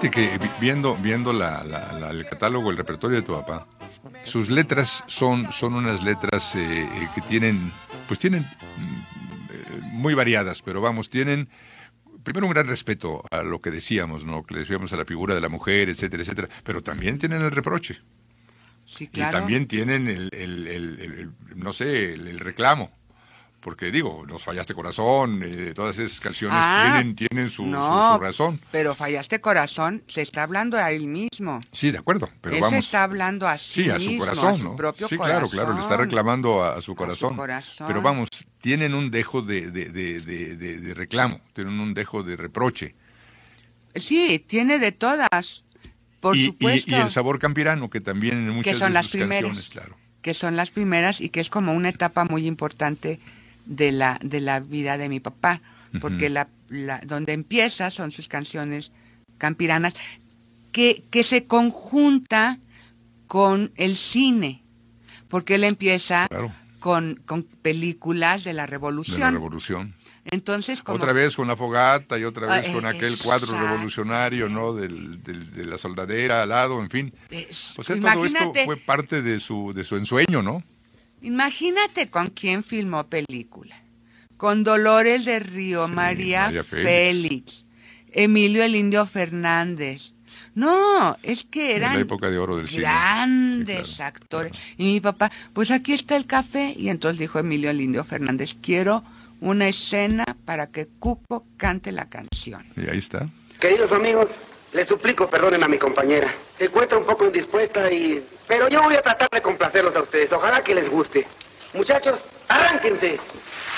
fíjate que viendo el catálogo, el repertorio de tu papá, sus letras son unas letras que tienen muy variadas, pero vamos, tienen primero un gran respeto a lo que decíamos, ¿no? Que le decíamos a la figura de la mujer, etcétera, etcétera, pero también tienen el reproche. Sí, claro. Y también tienen no sé, el reclamo. Porque digo, Nos fallaste corazón, todas esas canciones tienen su razón. Pero Fallaste corazón se está hablando a él mismo. Sí, de acuerdo, pero él vamos. Se está hablando a sí mismo, a su corazón, a su ¿no? propio sí, corazón. claro, le está reclamando a su corazón. Pero vamos, tienen un dejo de reclamo, tienen un dejo de reproche. Sí, tiene de todas, por supuesto. Y el sabor campirano, que también en muchas de sus canciones, claro. Que son las primeras y que es como una etapa muy importante de la vida de mi papá, porque donde empieza son sus canciones campiranas, que se conjunta con el cine, porque él empieza con películas de la Revolución. De la Revolución. Entonces, otra vez con la fogata y otra vez con aquel cuadro revolucionario, ¿no? De la soldadera al lado, en fin. O sea, todo esto fue parte de su ensueño, ¿no? Imagínate con quién filmó película. Con Dolores del Río, María Félix, Emilio el Indio Fernández. No, es que eran la época de oro del cine. Grandes actores. Claro. Y mi papá, pues aquí está el café. Y entonces dijo Emilio el Indio Fernández, quiero una escena para que Cuco cante la canción. Y ahí está. Queridos amigos, les suplico perdonen a mi compañera. Se encuentra un poco indispuesta pero yo voy a tratar de complacerlos a ustedes. Ojalá que les guste. Muchachos, arránquense.